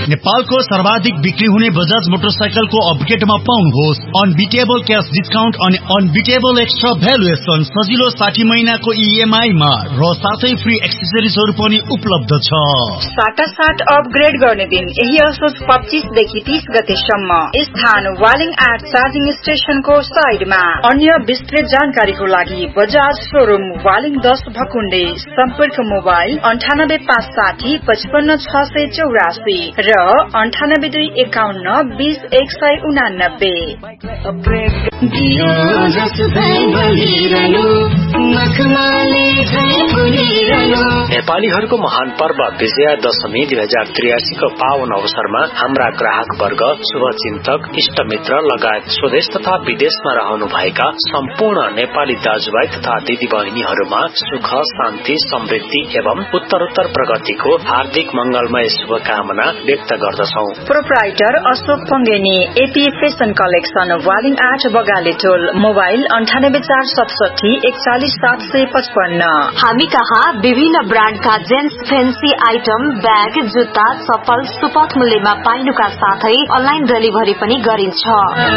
नेपालको सर्वाधिक बिक्री हुने बजाज मोटरसाइकलको अपडेटमा पाउनुहोस् अनबिटेबल क्याश डिस्काउन्ट अनि अनबिटेबल एक्स्ट्रा भ्यालुएसन सजिलो 60 महिनाको EMI मा र साथै फ्री एक्सेसरिजहरू पनि उपलब्ध छ। साटासाट अपग्रेड गर्ने दिन यही असोज 25 देखि 30 गतेसम्म स्थान वालिङ आर्ट चार्जिङ स्टेशनको साइडमा। अन्य विस्तृत जानकारीको लागि बजाज शोरूम वालिङ 10 भकुण्डे सम्पर्क मोबाइल 9856 55684 र 98219120 नेपालीहरूको महान पर्व विजयादशमी 2083 को पावन अवसरमा हाम्रा ग्राहक वर्ग, शुभचिन्तक, इष्टमित्र लगायत स्वदेश तथा विदेशमा रहनु भएका सम्पूर्ण नेपाली दाजुभाइ तथा दिदी बहिनीहरूमा सुख, शान्ति, समृद्धि एवं उत्तरोत्तर प्रगतिको हार्दिक मंगलमय शुभकामना व्यक्त गर्दछौ। Proprietor Ashok Pangeni, AP fashion collection, Waling art Bagale टोल, मोबाइल 9847 41755। हामी कहाँ विभिन्न ब्रान्डका जेन्ट्स फेन्सी आइटम, ब्याग, जुत्ता, चप्पल सुपथ मूल्यमा पाइनुका साथै अनलाइन डेलिभरी पनि गरिन्छ।